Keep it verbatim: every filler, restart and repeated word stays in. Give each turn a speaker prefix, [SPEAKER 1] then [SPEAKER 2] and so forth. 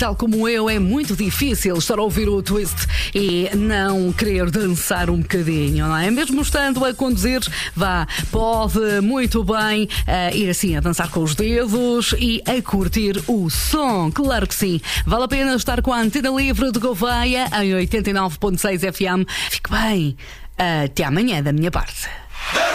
[SPEAKER 1] tal como eu, é muito difícil estar a ouvir o Twist e não querer dançar um bocadinho, não é? Mesmo estando a conduzir, vá, pode muito bem uh, ir assim a dançar com os dedos e a curtir o som, claro que sim. Vale a pena estar com a Antena Livre de Gouveia em oitenta e nove ponto seis F M. Fique bem, até amanhã da minha parte.